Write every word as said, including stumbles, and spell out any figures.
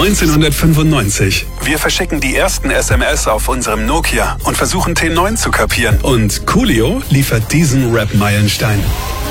neunzehnhundertfünfundneunzig. Wir verschicken die ersten S M S auf unserem Nokia und versuchen T neun zu kapieren. Und Coolio liefert diesen Rap-Meilenstein.